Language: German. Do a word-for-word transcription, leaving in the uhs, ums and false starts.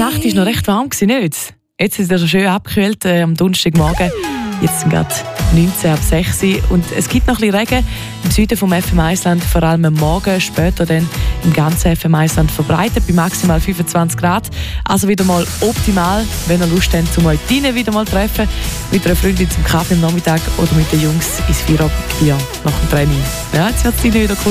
Nacht war noch recht warm, nicht? Jetzt ist es schön abgekühlt äh, am Donnerstagmorgen. Jetzt sind gerade neunzehn ab sechs und es gibt noch ein bisschen Regen im Süden vom F M Island, vor allem am Morgen, später dann im ganzen F M Island verbreitet, bei maximal fünfundzwanzig Grad. Also wieder mal optimal, wenn ihr Lust habt, um euch drinnen wieder mal treffen, mit einer Freundin zum Kaffee am Nachmittag oder mit den Jungs ins Feierabendbier nach dem Training. Ja, jetzt wird es wieder cool.